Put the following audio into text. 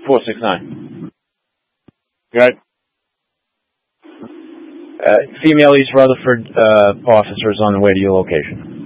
469. Good. Female East Rutherford officer is on the way to your location.